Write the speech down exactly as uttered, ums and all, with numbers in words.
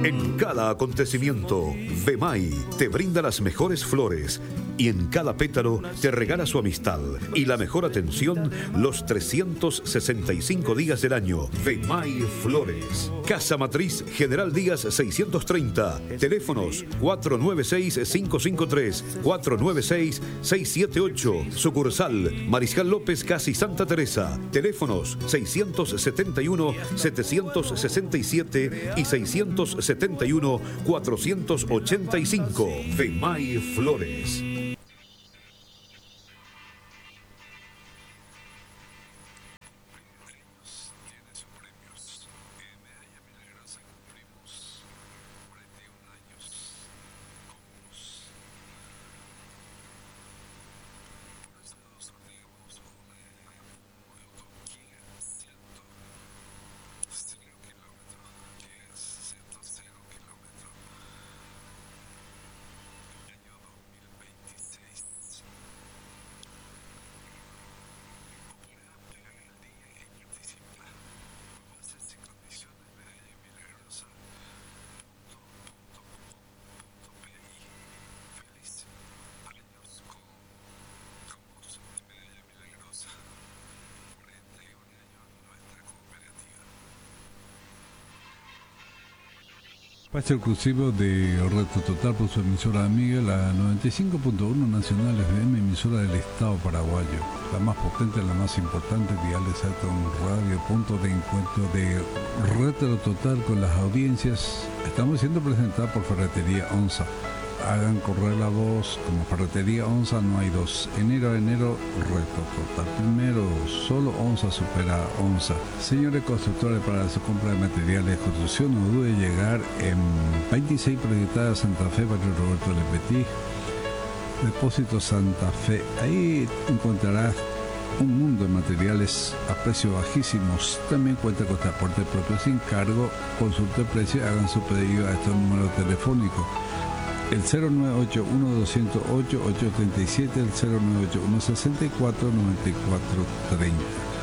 En cada acontecimiento, Vemay te brinda las mejores flores y en cada pétalo te regala su amistad y la mejor atención los trescientos sesenta y cinco días del año. Vemay Flores. Casa Matriz General Díaz seiscientos treinta. Teléfonos cuatro nueve seis, cinco cinco tres, cuatro nueve seis, seis siete ocho. Sucursal Mariscal López, casi Santa Teresa. Teléfonos seiscientos setenta y uno, setecientos sesenta y siete y seiscientos setenta y uno, cuatrocientos ochenta y cinco. Vemay Flores. Espacio exclusivo de Reto Total por su emisora amiga, la noventa y cinco punto uno Nacional F M, emisora del Estado paraguayo, la más potente, la más importante, dial exacto, un radio, punto de encuentro de Reto Total con las audiencias. Estamos siendo presentados por Ferretería Onza. Hagan correr la voz, como Ferretería Onza no hay dos. Enero a enero, Reto Total. Primero, solo Onza supera a Onza. Señores constructores, para su compra de materiales de construcción, no dude en llegar en veintiséis Proyectada Santa Fe, barrio Roberto Lepetí, Depósito Santa Fe. Ahí encontrarás un mundo de materiales a precios bajísimos. También cuenta con transporte propio sin cargo. Consulte el precio y hagan su pedido a estos números telefónicos. El cero nueve ocho uno, dos cero ocho, ocho tres siete, el cero nueve ocho uno, seis cuatro, nueve cuatro tres cero.